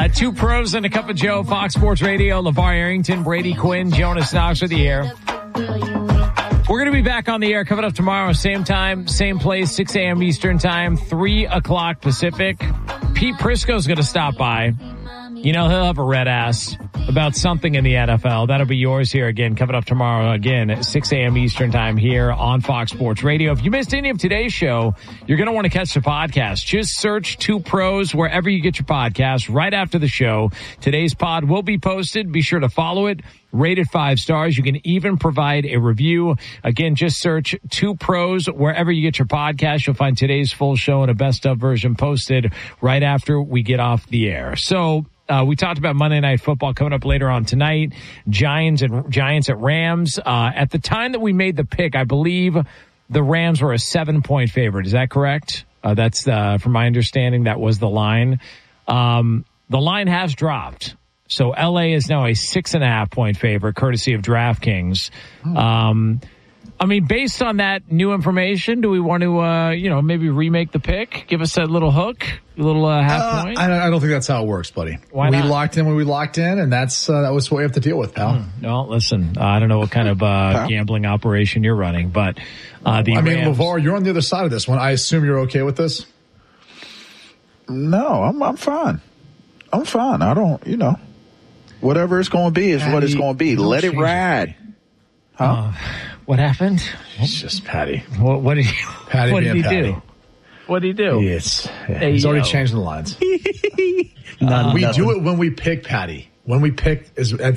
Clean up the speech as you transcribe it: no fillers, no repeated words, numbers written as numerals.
Two pros and a cup of Joe, Fox Sports Radio, LeVar Arrington, Brady Quinn, Jonas Knox with you here. We're going to be back on the air coming up tomorrow, same time, same place, 6 a.m. Eastern time, 3 o'clock Pacific. Pete Prisco's going to stop by. You know, he'll have a red ass about something in the NFL. That'll be yours here again, coming up tomorrow again at 6 a.m. Eastern time here on Fox Sports Radio. If you missed any of today's show, you're going to want to catch the podcast. Just search Two Pros wherever you get your podcast right after the show. Today's pod will be posted. Be sure to follow it. Rate it 5 stars. You can even provide a review. Again, just search Two Pros wherever you get your podcast. You'll find today's full show and a best of version posted right after we get off the air. So, we talked about Monday Night Football coming up later on tonight. Giants at Rams. At the time that we made the pick, I believe the Rams were a 7-point favorite. Is that correct? That's from my understanding, that was the line. The line has dropped. So LA is now a 6.5-point favorite, courtesy of DraftKings. I mean, based on that new information, do we want to, maybe remake the pick? Give us that little hook, a little half point? I don't think that's how it works, buddy. Why not? We locked in when we locked in, and that was what we have to deal with, pal. No, listen, I don't know what kind of gambling operation you're running, but Rams. LeVar, you're on the other side of this one. I assume you're okay with this? No, I'm fine. I'm fine. I don't, whatever it's going to be is what it's going to be. Let it ride. Huh? What happened? It's just Patty. What did he do? What did he do? He's already changed the lines. We do it when we pick Patty. When we pick